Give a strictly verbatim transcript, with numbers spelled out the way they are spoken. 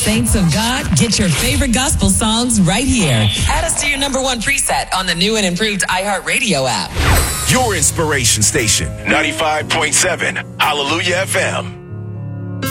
Saints of God, get your favorite gospel songs right here. Add us to your number one preset on the new and improved iHeartRadio app. Your inspiration station, ninety-five point seven Hallelujah F M.